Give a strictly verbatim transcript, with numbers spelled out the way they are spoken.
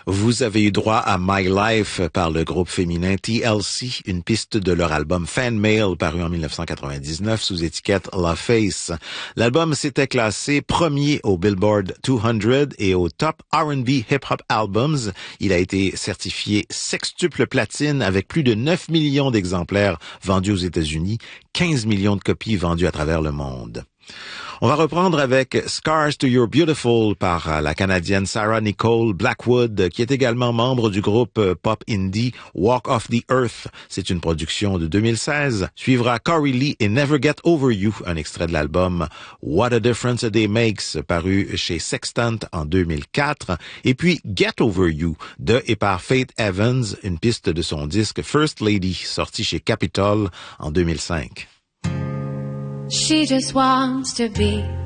Vous avez eu droit à My Life par le groupe féminin T L C, une piste de leur album Fan Mail paru en dix-neuf cent quatre-vingt-dix-neuf sous étiquette La Face. L'album s'était classé premier au Billboard deux cents et au Top R and B Hip Hop Albums. Il a été certifié sextuple platine avec plus de neuf millions d'exemplaires vendus aux États-Unis, quinze millions de copies vendues à travers le monde. On va reprendre avec Scars to Your Beautiful par la Canadienne Sarah Nicole Blackwood, qui est également membre du groupe pop indie Walk Off the Earth. C'est une production de deux mille seize. Suivra Corey Lee et Never Get Over You, un extrait de l'album What a Difference a Day Makes, paru chez Sextant en deux mille quatre. Et puis Get Over You de et par Faith Evans, une piste de son disque First Lady, sorti chez Capitol en deux mille cinq. She just wants to be